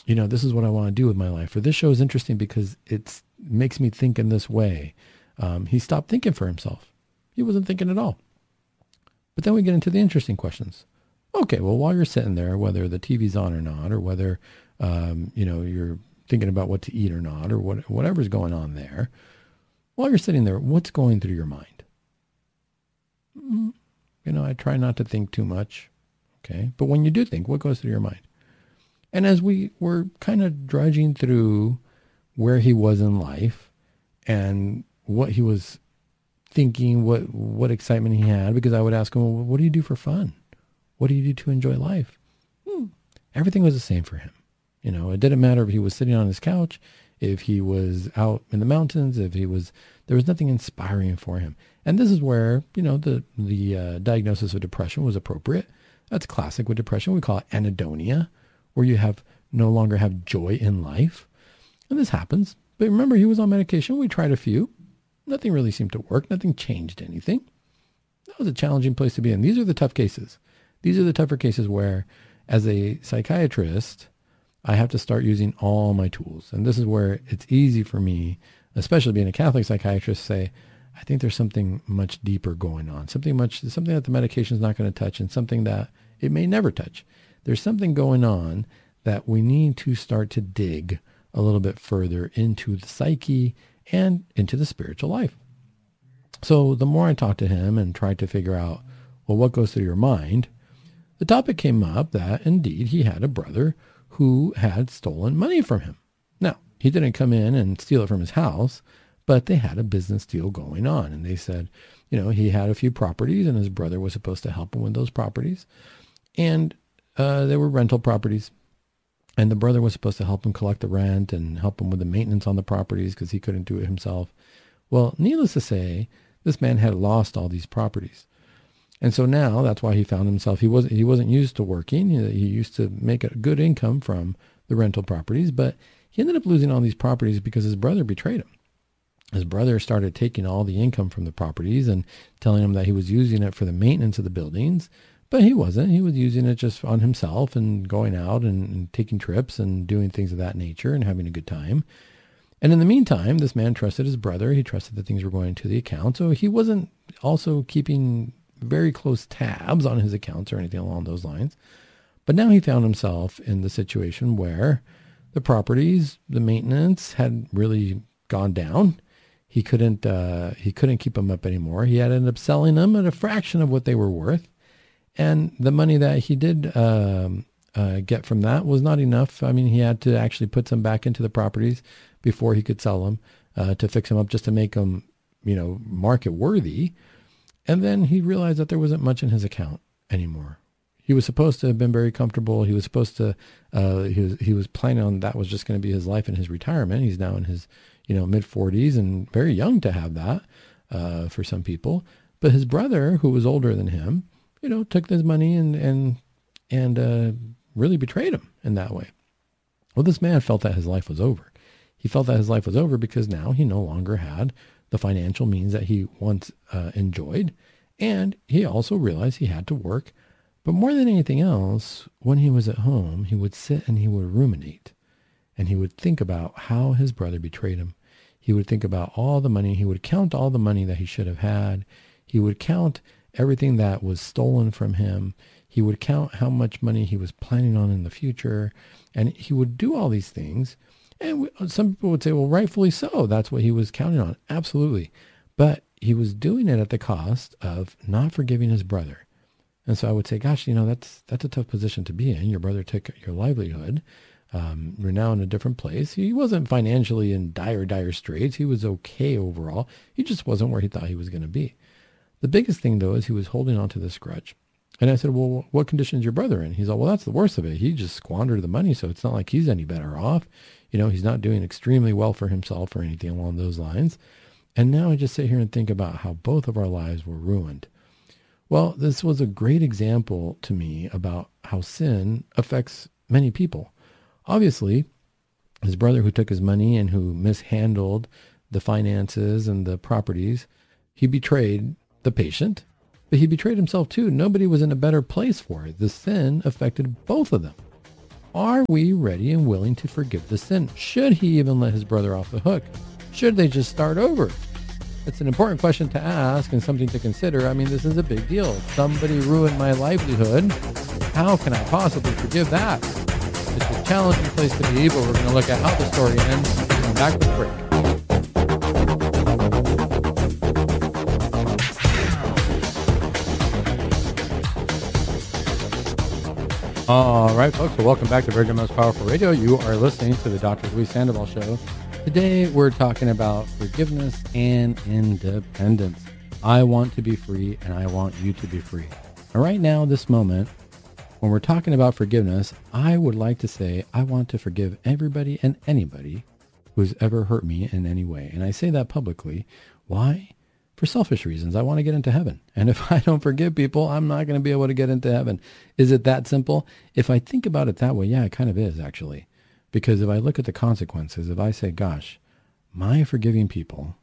this is what I want to do with my life. Or this show is interesting because it makes me think in this way. He stopped thinking for himself. He wasn't thinking at all. But then we get into the interesting questions. Okay, well, while you're sitting there, whether the TV's on or not, or whether, you're thinking about what to eat or not, or whatever's going on there, while you're sitting there, what's going through your mind? I try not to think too much. Okay. But when you do think, what goes through your mind? And as we were kind of drudging through where he was in life and what he was thinking, what excitement he had, because I would ask him, well, what do you do for fun? What do you do to enjoy life? Everything was the same for him. It didn't matter if he was sitting on his couch, if he was out in the mountains, there was nothing inspiring for him. And this is where, the diagnosis of depression was appropriate. That's classic with depression. We call it anhedonia, where you no longer have joy in life. And this happens. But remember, he was on medication. We tried a few. Nothing really seemed to work. Nothing changed anything. That was a challenging place to be in. These are the tough cases. These are the tougher cases where, as a psychiatrist, I have to start using all my tools. And this is where it's easy for me, especially being a Catholic psychiatrist, to say, I think there's something much deeper going on, something that the medication is not going to touch and something that it may never touch. There's something going on that we need to start to dig a little bit further into the psyche and into the spiritual life. So the more I talked to him and tried to figure out, well, what goes through your mind, the topic came up that indeed he had a brother who had stolen money from him. Now, he didn't come in and steal it from his house, but they had a business deal going on. And they said, he had a few properties and his brother was supposed to help him with those properties. And they were rental properties. And the brother was supposed to help him collect the rent and help him with the maintenance on the properties because he couldn't do it himself. Well, needless to say, this man had lost all these properties. And so now that's why he found himself, he wasn't used to working. He used to make a good income from the rental properties, but he ended up losing all these properties because his brother betrayed him. His brother started taking all the income from the properties and telling him that he was using it for the maintenance of the buildings, but he wasn't. He was using it just on himself and going out and taking trips and doing things of that nature and having a good time. And in the meantime, this man trusted his brother. He trusted that things were going to the account. So he wasn't also keeping very close tabs on his accounts or anything along those lines. But now he found himself in the situation where the properties, the maintenance had really gone down. He couldn't keep them up anymore. He had ended up selling them at a fraction of what they were worth. And the money that he did get from that was not enough. I mean, he had to actually put some back into the properties before he could sell them to fix them up, just to make them, market worthy. And then he realized that there wasn't much in his account anymore. He was supposed to have been very comfortable. He was supposed to, he was planning on that was just going to be his life in his retirement. He's now in his, mid 40s and very young to have that for some people. But his brother, who was older than him, took his money and really betrayed him in that way. Well, this man felt that his life was over. He felt that his life was over because now he no longer had the financial means that he once enjoyed. And he also realized he had to work. But more than anything else, when he was at home, he would sit and he would ruminate. And he would think about how his brother betrayed him. He would think about all the money. He would count all the money that he should have had. He would count everything that was stolen from him. He would count how much money he was planning on in the future. And he would do all these things. And some people would say, well, rightfully so. That's what he was counting on. Absolutely. But he was doing it at the cost of not forgiving his brother. And so I would say, gosh, that's a tough position to be in. Your brother took your livelihood. You're now in a different place. He wasn't financially in dire straits. He was okay overall. He just wasn't where he thought he was going to be. The biggest thing, though, is he was holding on to this grudge. And I said, well, what condition is your brother in? He's like, well, that's the worst of it. He just squandered the money, so it's not like he's any better off. He's not doing extremely well for himself or anything along those lines. And now I just sit here and think about how both of our lives were ruined. Well, this was a great example to me about how sin affects many people. Obviously, his brother who took his money and who mishandled the finances and the properties, he betrayed the patient, but he betrayed himself too. Nobody was in a better place for it. The sin affected both of them. Are we ready and willing to forgive the sin? Should he even let his brother off the hook? Should they just start over? It's an important question to ask and something to consider. I mean, this is a big deal. Somebody ruined my livelihood. How can I possibly forgive that? It's a challenging place to be, but we're going to look at how the story ends and come back with a break. All right, folks. Well, welcome back to Virgin Most Powerful Radio. You are listening to the Dr. Luis Sandoval Show. Today, we're talking about forgiveness and independence. I want to be free, and I want you to be free. And right now, this moment, when we're talking about forgiveness, I would like to say I want to forgive everybody and anybody who's ever hurt me in any way. And I say that publicly. Why? For selfish reasons. I want to get into heaven. And if I don't forgive people, I'm not going to be able to get into heaven. Is it that simple? If I think about it that way, yeah, it kind of is, actually. Because if I look at the consequences, if I say, gosh, my forgiving people,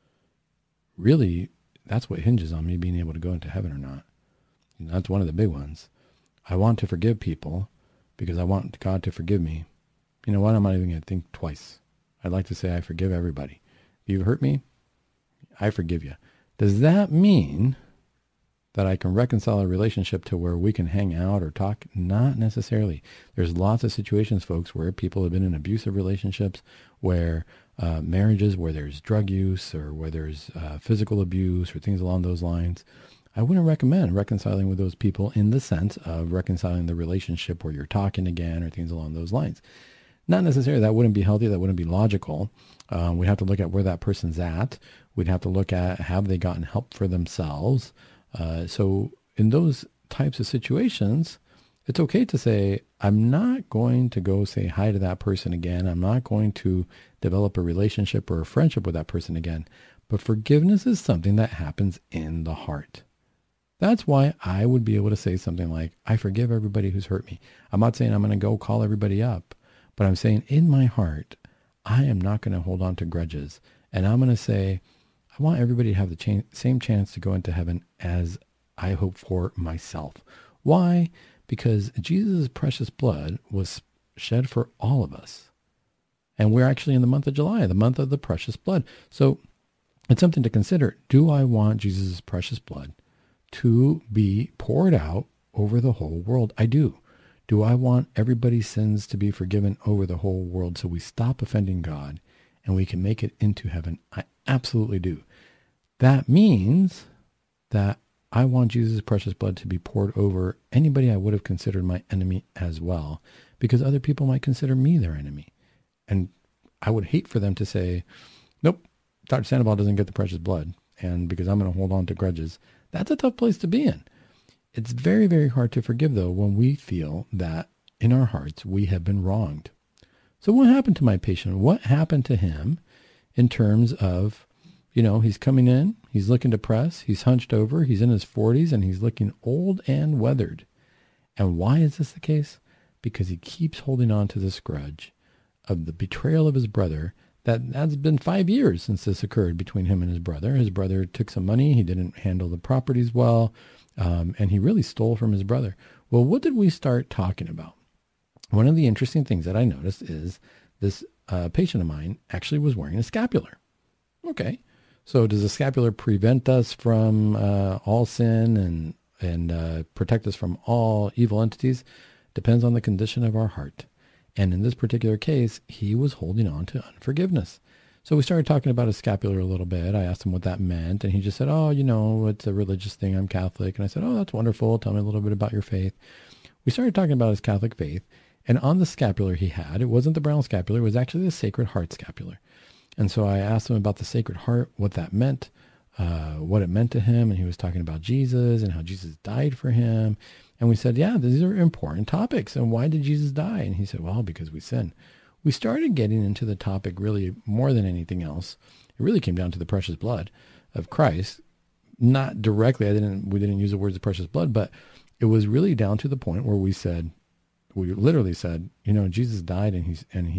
really, that's what hinges on me being able to go into heaven or not. And that's one of the big ones. I want to forgive people because I want God to forgive me. You know what? I'm not even going to think twice. I'd like to say I forgive everybody. If you've hurt me, I forgive you. Does that mean that I can reconcile a relationship to where we can hang out or talk? Not necessarily. There's lots of situations, folks, where people have been in abusive relationships, where marriages, where there's drug use or where there's physical abuse or things along those lines. I wouldn't recommend reconciling with those people in the sense of reconciling the relationship where you're talking again or things along those lines. Not necessarily. That wouldn't be healthy. That wouldn't be logical. We'd have to look at where that person's at. We'd have to look at, have they gotten help for themselves? So in those types of situations, it's okay to say, I'm not going to go say hi to that person again. I'm not going to develop a relationship or a friendship with that person again. But forgiveness is something that happens in the heart. That's why I would be able to say something like, I forgive everybody who's hurt me. I'm not saying I'm going to go call everybody up, but I'm saying in my heart, I am not going to hold on to grudges. And I'm going to say, I want everybody to have the same chance to go into heaven as I hope for myself. Why? Because Jesus' precious blood was shed for all of us. And we're actually in the month of July, the month of the precious blood. So it's something to consider. Do I want Jesus' precious blood to be poured out over the whole world? I do. Do I want everybody's sins to be forgiven over the whole world so we stop offending God and we can make it into heaven? I absolutely do. That means that I want Jesus' precious blood to be poured over anybody I would have considered my enemy as well, because other people might consider me their enemy. And I would hate for them to say, nope, Dr. Sandoval doesn't get the precious blood, and because I'm going to hold on to grudges. That's a tough place to be in. It's very, very hard to forgive, though, when we feel that in our hearts we have been wronged. So what happened to my patient? What happened to him in terms of, he's coming in, he's looking depressed, he's hunched over, he's in his 40s, and he's looking old and weathered. And why is this the case? Because he keeps holding on to this grudge of the betrayal of his brother. That's been 5 years since this occurred between him and his brother. His brother took some money, he didn't handle the properties well, and he really stole from his brother. Well, what did we start talking about? One of the interesting things that I noticed is this patient of mine actually was wearing a scapular. Okay. So does the scapular prevent us from all sin and protect us from all evil entities? Depends on the condition of our heart. And in this particular case, he was holding on to unforgiveness. So we started talking about his scapular a little bit. I asked him what that meant, and he just said, it's a religious thing. I'm Catholic. And I said, that's wonderful. Tell me a little bit about your faith. We started talking about his Catholic faith, and on the scapular he had, it wasn't the brown scapular, it was actually the Sacred Heart scapular. And so I asked him about the Sacred Heart, what that meant, what it meant to him. And he was talking about Jesus and how Jesus died for him. And we said, yeah, these are important topics. And why did Jesus die? And he said, well, because we sin. We started getting into the topic really more than anything else. It really came down to the precious blood of Christ. Not directly, we didn't use the words of precious blood, but it was really down to the point where we literally said, Jesus died and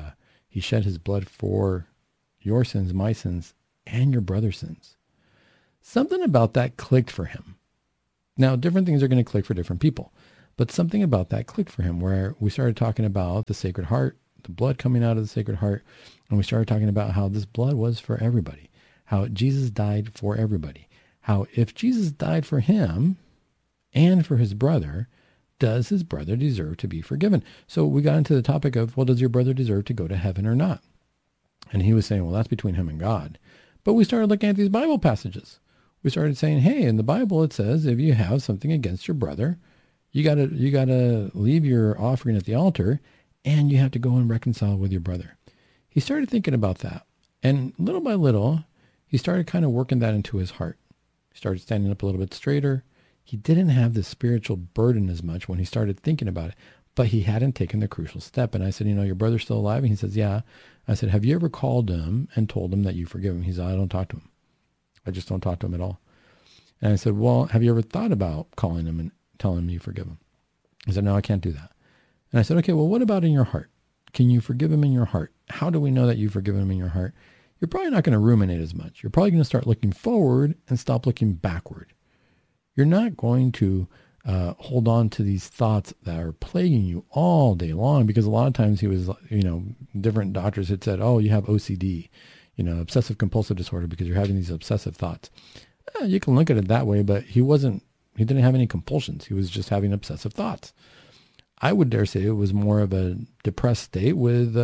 he shed his blood for your sins, my sins, and your brother's sins. Something about that clicked for him. Now, different things are going to click for different people. But something about that clicked for him, where we started talking about the Sacred Heart, the blood coming out of the Sacred Heart. And we started talking about how this blood was for everybody, how Jesus died for everybody, how if Jesus died for him and for his brother, does his brother deserve to be forgiven? So we got into the topic of, well, does your brother deserve to go to heaven or not? And he was saying, well, that's between him and God. But we started looking at these Bible passages. We started saying, hey, in the Bible it says if you have something against your brother, you gotta leave your offering at the altar, and you have to go and reconcile with your brother. He started thinking about that, and little by little, he started kind of working that into his heart. He started standing up a little bit straighter. He didn't have the spiritual burden as much when he started thinking about it, but he hadn't taken the crucial step. And I said, your brother's still alive? And he says, yeah. I said, have you ever called him and told him that you forgive him? He said, I don't talk to him. I just don't talk to him at all. And I said, well, have you ever thought about calling him and telling him you forgive him? He said, no, I can't do that. And I said, okay, well, what about in your heart? Can you forgive him in your heart? How do we know that you forgive him in your heart? You're probably not going to ruminate as much. You're probably going to start looking forward and stop looking backward. You're not going to hold on to these thoughts that are plaguing you all day long, because a lot of times he was, different doctors had said, oh, you have OCD, obsessive compulsive disorder, because you're having these obsessive thoughts. You can look at it that way, but he didn't have any compulsions. He was just having obsessive thoughts. I would dare say it was more of a depressed state with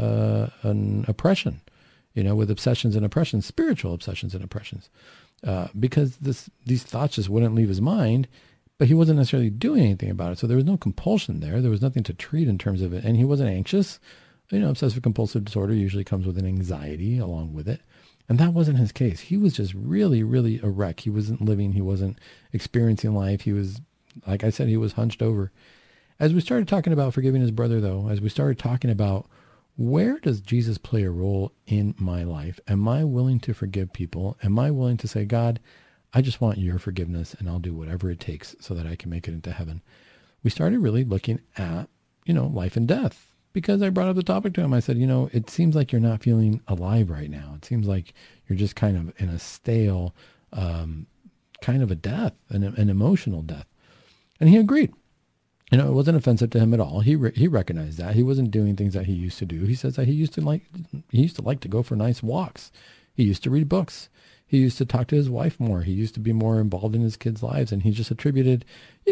an oppression, with obsessions and oppressions, spiritual obsessions and oppressions, because these thoughts just wouldn't leave his mind, but he wasn't necessarily doing anything about it. So there was no compulsion there. There was nothing to treat in terms of it. And he wasn't anxious. Obsessive compulsive disorder usually comes with an anxiety along with it. And that wasn't his case. He was just really, really a wreck. He wasn't living. He wasn't experiencing life. He was, like I said, he was hunched over. As we started talking about forgiving his brother, though, as we started talking about where does Jesus play a role in my life? Am I willing to forgive people? Am I willing to say, God, I just want your forgiveness, and I'll do whatever it takes so that I can make it into heaven? We started really looking at, life and death, because I brought up the topic to him. I said, it seems like you're not feeling alive right now. It seems like you're just kind of in a stale, kind of a death, an emotional death. And he agreed. It wasn't offensive to him at all. He recognized that. He wasn't doing things that he used to do. He says that he used to like to go for nice walks. He used to read books. He used to talk to his wife more. He used to be more involved in his kids' lives. And he just attributed,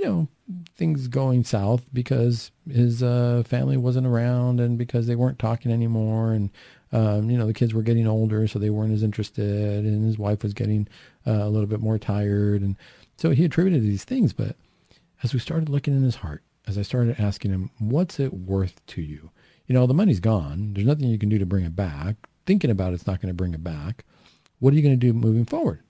things going south because his family wasn't around, and because they weren't talking anymore. And, the kids were getting older, so they weren't as interested. And his wife was getting a little bit more tired. And so he attributed these things. But as we started looking in his heart, as I started asking him, what's it worth to you? The money's gone. There's nothing you can do to bring it back. Thinking about it's not going to bring it back. What are you going to do moving forward?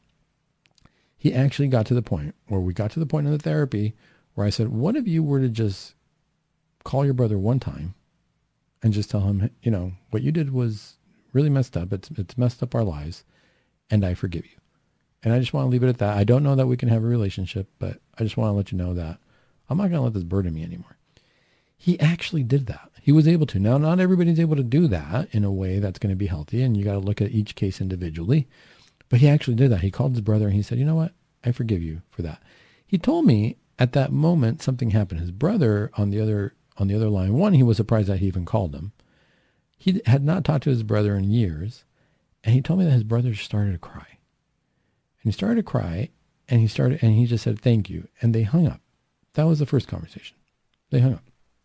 He actually got to the point where we got to the point in the therapy where I said, what if you were to just call your brother one time and just tell him, what you did was really messed up. It's messed up our lives, and I forgive you. And I just want to leave it at that. I don't know that we can have a relationship, but I just want to let you know that I'm not going to let this burden me anymore. He actually did that. He was able to. Now, not everybody's able to do that in a way that's going to be healthy, and you got to look at each case individually. But he actually did that. He called his brother and he said, you know what? I forgive you for that. He told me at that moment something happened. His brother on the other line, one, he was surprised that he even called him. He had not talked to his brother in years, and he told me that his brother started to cry. And he started to cry, and he just said, thank you. And they hung up. That was the first conversation. They hung up.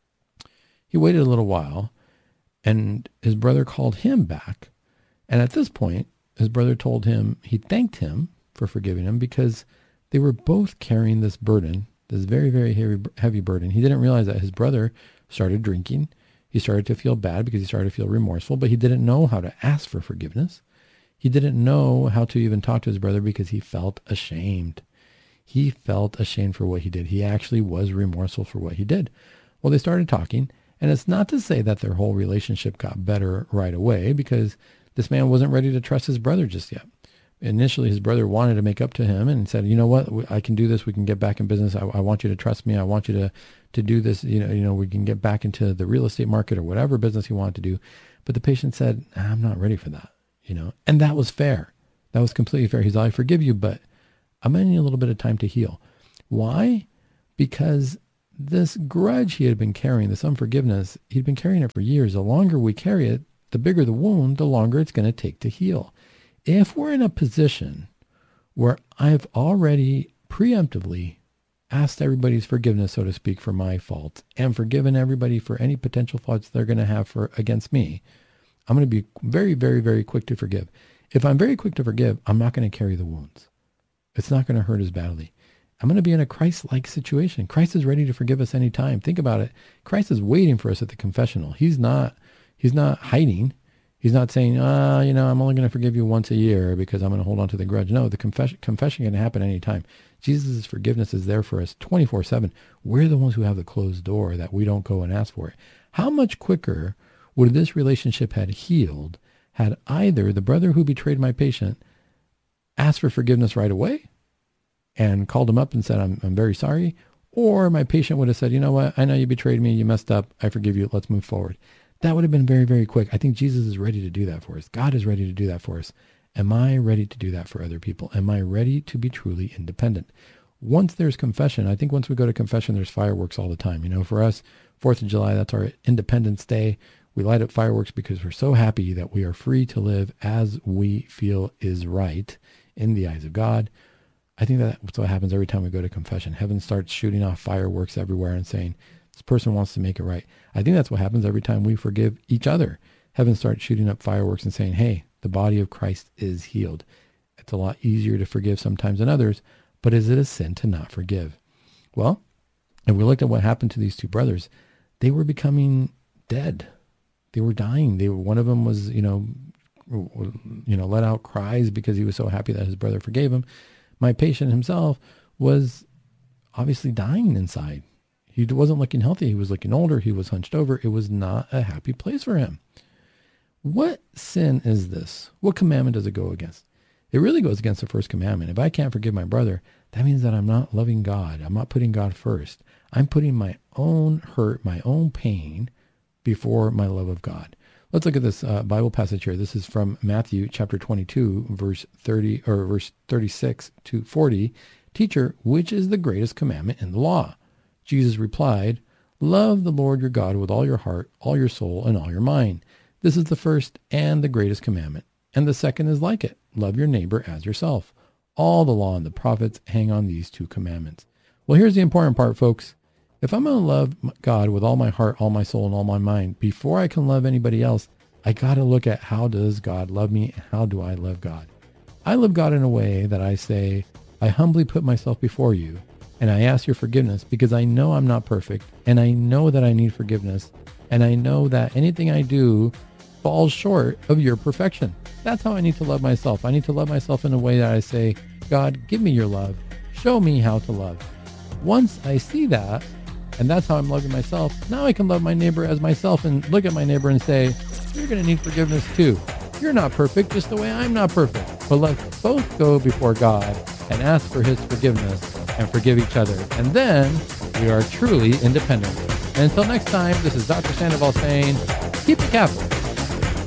He waited a little while, and his brother called him back. And at this point, his brother told him he thanked him for forgiving him, because they were both carrying this burden, this very, very heavy burden. He didn't realize that his brother started drinking. He started to feel bad because he started to feel remorseful, but he didn't know how to ask for forgiveness. He didn't know how to even talk to his brother because he felt ashamed. He felt ashamed for what he did. He actually was remorseful for what he did. Well, they started talking, and it's not to say that their whole relationship got better right away, because this man wasn't ready to trust his brother just yet. Initially, his brother wanted to make up to him and said, you know what, I can do this. We can get back in business. I want you to trust me. I want you to do this. We can get back into the real estate market or whatever business he wanted to do. But the patient said, I'm not ready for that, and that was fair. That was completely fair. He's like, I forgive you, but I'm going to need a little bit of time to heal. Why? Because this grudge he had been carrying, this unforgiveness, he'd been carrying it for years. The longer we carry it, the bigger the wound, the longer it's going to take to heal. If we're in a position where I've already preemptively asked everybody's forgiveness, so to speak, for my faults, and forgiven everybody for any potential faults they're going to have against me, I'm going to be very, very, very quick to forgive. If I'm very quick to forgive, I'm not going to carry the wounds. It's not going to hurt as badly. I'm going to be in a Christ-like situation. Christ is ready to forgive us anytime. Think about it. Christ is waiting for us at the confessional. He's not hiding. He's not saying, I'm only going to forgive you once a year because I'm going to hold on to the grudge. No, the confession can happen anytime. Jesus' forgiveness is there for us 24/7. We're the ones who have the closed door that we don't go and ask for it. How much quicker would this relationship have healed had either the brother who betrayed my patient asked for forgiveness right away and called him up and said, I'm very sorry, or my patient would have said, you know what, I know you betrayed me, you messed up, I forgive you, let's move forward. That would have been very, very quick. I think Jesus is ready to do that for us. God is ready to do that for us. Am I ready to do that for other people? Am I ready to be truly independent? Once there's confession, I think once we go to confession, there's fireworks all the time. For us, 4th of July, that's our Independence Day. We light up fireworks because we're so happy that we are free to live as we feel is right in the eyes of God. I think that's what happens every time we go to confession. Heaven starts shooting off fireworks everywhere and saying, this person wants to make it right. I think that's what happens every time we forgive each other. Heaven starts shooting up fireworks and saying, hey, the body of Christ is healed. It's a lot easier to forgive sometimes than others, but is it a sin to not forgive? Well, if we looked at what happened to these two brothers, they were becoming dead. They were dying. One of them was, let out cries because he was so happy that his brother forgave him. My patient himself was obviously dying inside. He wasn't looking healthy. He was looking older. He was hunched over. It was not a happy place for him. What sin is this? What commandment does it go against? It really goes against the first commandment. If I can't forgive my brother, that means that I'm not loving God. I'm not putting God first. I'm putting my own hurt, my own pain before my love of God. Let's look at this Bible passage here. This is from Matthew chapter 22, verse 36 to 40. Teacher, which is the greatest commandment in the law? Jesus replied, love the Lord your God with all your heart, all your soul, and all your mind. This is the first and the greatest commandment. And the second is like it. Love your neighbor as yourself. All the law and the prophets hang on these two commandments. Well, here's the important part, folks. If I'm going to love God with all my heart, all my soul, and all my mind, before I can love anybody else, I got to look at how does God love me and how do I love God? I love God in a way that I say, I humbly put myself before you and I ask your forgiveness because I know I'm not perfect and I know that I need forgiveness and I know that anything I do falls short of your perfection. That's how I need to love myself. I need to love myself in a way that I say, God, give me your love. Show me how to love. Once I see that, and that's how I'm loving myself, now I can love my neighbor as myself and look at my neighbor and say, you're going to need forgiveness too. You're not perfect just the way I'm not perfect. But let's both go before God and ask for his forgiveness and forgive each other. And then we are truly independent. And until next time, this is Dr. Sandoval saying, keep it Catholic.